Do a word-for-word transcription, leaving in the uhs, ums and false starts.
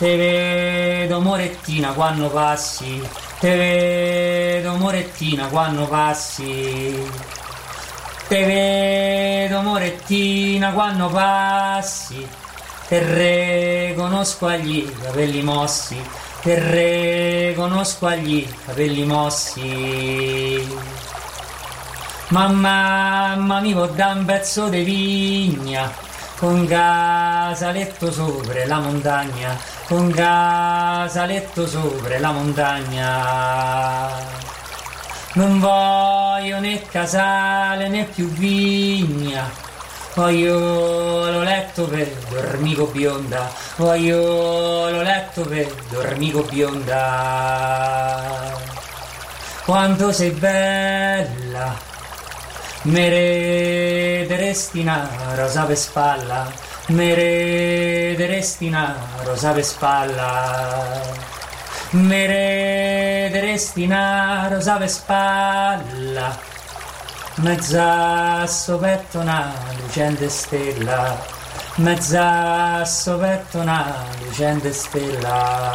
te vedo morettina quando passi, te vedo morettina quando passi, te vedo morettina quando passi, te riconosco agli capelli mossi, te riconosco agli capelli mossi. Mamma, mamma mi può dare un pezzo di vigna, con casaletto sopra la montagna, con casaletto sopra la montagna. Non voglio né casale né più vigna, voglio lo letto per dormico bionda, voglio lo letto per dormico bionda. Quanto sei bella, meriteresti una rosa per spalla, meriteresti una rosa per spalla, meriteresti una rosa per spalla, mezza a sto petto una lucente stella, mezza a sto petto una lucente stella.